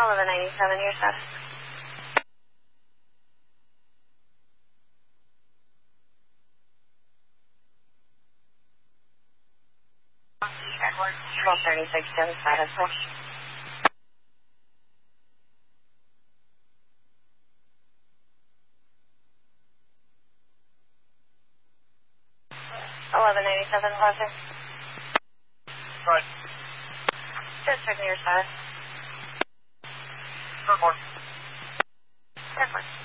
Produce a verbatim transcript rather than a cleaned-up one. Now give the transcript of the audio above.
eleven ninety-seven, your status. twelve thirty-six, Jim, status, please. eleven ninety-seven, Plaza. Right. Just checking your status. Report. Report.